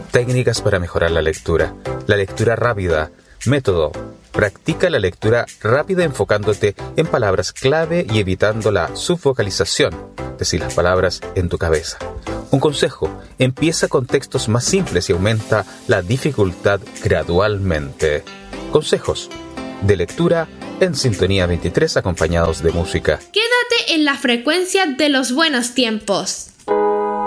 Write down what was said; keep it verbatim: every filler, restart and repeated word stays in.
Técnicas para mejorar la lectura. La lectura rápida. Método. Practica la lectura rápida enfocándote en palabras clave y evitando la subvocalización, decir las palabras en tu cabeza. Un consejo, empieza con textos más simples y aumenta la dificultad gradualmente. Consejos de lectura en Sintonía veintitrés acompañados de música. Quédate en la frecuencia de los buenos tiempos.